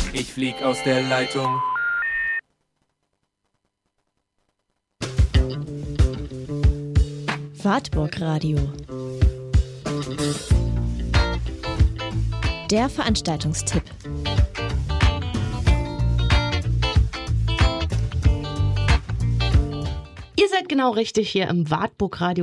Ich flieg aus der Leitung. Wartburg Radio. Der Veranstaltungstipp. Ihr seid genau richtig hier im Wartburg Radio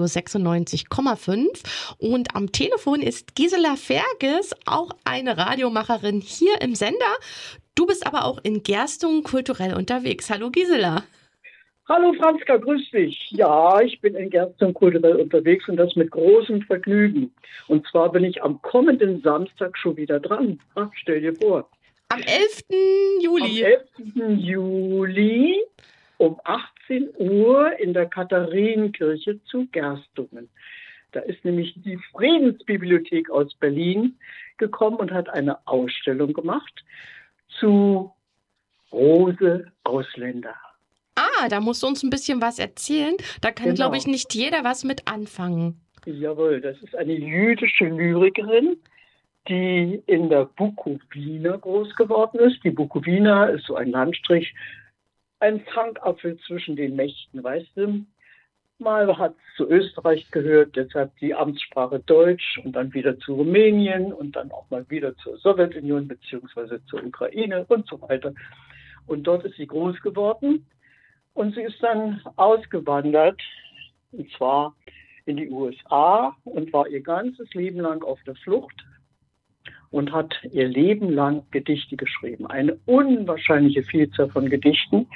96,5 und am Telefon ist Gisela Ferges, auch eine Radiomacherin hier im Sender. Du bist aber auch in Gerstungen kulturell unterwegs. Hallo Gisela. Hallo Franzka, grüß dich. Ja, ich bin in Gerstungen kulturell unterwegs und das mit großem Vergnügen. Und zwar bin ich am kommenden Samstag schon wieder dran. Ach, stell dir vor. Am 11. Juli. Am 11. Juli um 18 Uhr in der Katharinenkirche zu Gerstungen. Da ist nämlich die Friedensbibliothek aus Berlin gekommen und hat eine Ausstellung gemacht zu Rose Ausländer. Ah, da musst du uns ein bisschen was erzählen. Da kann, Genau. glaube ich, nicht jeder was mit anfangen. Jawohl, das ist eine jüdische Lyrikerin, die in der Bukowina groß geworden ist. Die Bukowina ist so ein Landstrich, ein Zankapfel zwischen den Mächten, weißt du. Mal hat es zu Österreich gehört, deshalb die Amtssprache Deutsch und dann wieder zu Rumänien und dann auch mal wieder zur Sowjetunion bzw. zur Ukraine und so weiter. Und dort ist sie groß geworden. Und sie ist dann ausgewandert, und zwar in die USA und war ihr ganzes Leben lang auf der Flucht und hat ihr Leben lang Gedichte geschrieben. Eine unwahrscheinliche Vielzahl von Gedichten.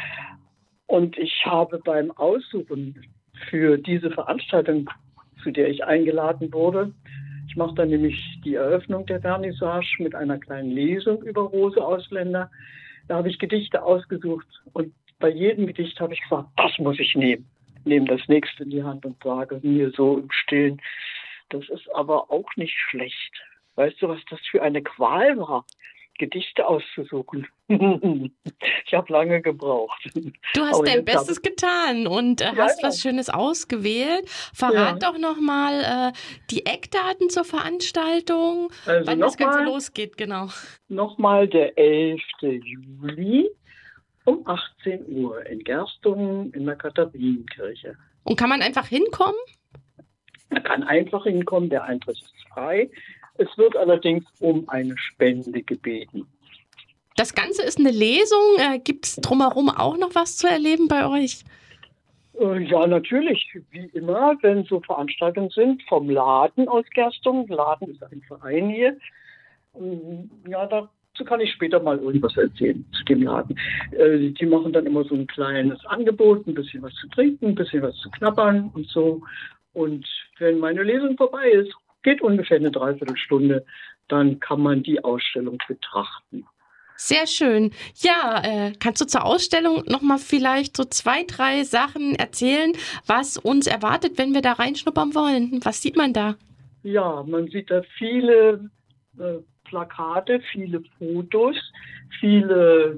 Und ich habe beim Aussuchen für diese Veranstaltung, zu der ich eingeladen wurde, ich mache dann nämlich die Eröffnung der Vernissage mit einer kleinen Lesung über Rose Ausländer. Da habe ich Gedichte ausgesucht und bei jedem Gedicht habe ich gesagt, das muss ich nehmen. Nehme das nächste in die Hand und sage mir so im Stillen, das ist aber auch nicht schlecht. Weißt du, was das für eine Qual war, Gedichte auszusuchen? Ich habe lange gebraucht. Du hast dein Bestes getan und hast was Schönes ausgewählt. Verrat doch nochmal die Eckdaten zur Veranstaltung, also wann das Ganze losgeht, genau. Nochmal der 11. Juli. Um 18 Uhr in Gerstungen in der Katharinenkirche. Und kann man einfach hinkommen? Man kann einfach hinkommen, der Eintritt ist frei. Es wird allerdings um eine Spende gebeten. Das Ganze ist eine Lesung. Gibt es drumherum auch noch was zu erleben bei euch? Ja, natürlich. Wie immer, wenn so Veranstaltungen sind, vom Laden aus Gerstungen. Laden ist ein Verein hier. Ja, dazu kann ich später mal irgendwas erzählen zu dem Laden. Die machen dann immer so ein kleines Angebot, ein bisschen was zu trinken, ein bisschen was zu knabbern und so. Und wenn meine Lesung vorbei ist, geht ungefähr eine Dreiviertelstunde, dann kann man die Ausstellung betrachten. Sehr schön. Ja, kannst du zur Ausstellung nochmal vielleicht so 2, 3 Sachen erzählen, was uns erwartet, wenn wir da reinschnuppern wollen? Was sieht man da? Ja, man sieht da viele Plakate, viele Fotos, viele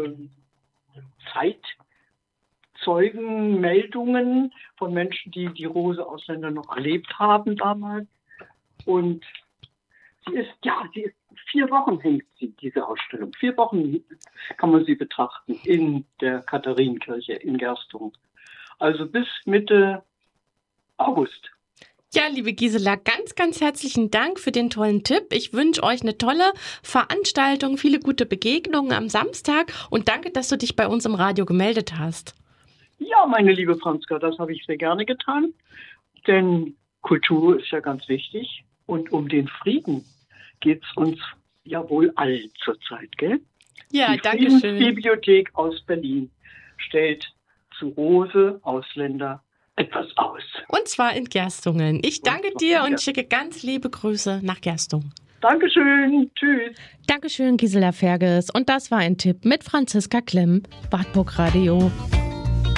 Zeitzeugenmeldungen von Menschen, die die Rose Ausländer noch erlebt haben damals. Und sie ist 4 Wochen hängt sie, diese Ausstellung. 4 Wochen kann man sie betrachten in der Katharinenkirche in Gerstungen. Also bis Mitte August. Ja, liebe Gisela, ganz, ganz herzlichen Dank für den tollen Tipp. Ich wünsche euch eine tolle Veranstaltung, viele gute Begegnungen am Samstag und danke, dass du dich bei uns im Radio gemeldet hast. Ja, meine liebe Franzka, das habe ich sehr gerne getan, denn Kultur ist ja ganz wichtig und um den Frieden geht es uns ja wohl allen zurzeit, gell? Ja, danke schön. Die Friedensbibliothek aus Berlin stellt zu Rose Ausländer etwas aus. Und zwar in Gerstungen. Ich danke dir und schicke ganz liebe Grüße nach Gerstungen. Dankeschön. Tschüss. Dankeschön, Gisela Ferges. Und das war ein Tipp mit Franziska Klemm, Wartburg Radio.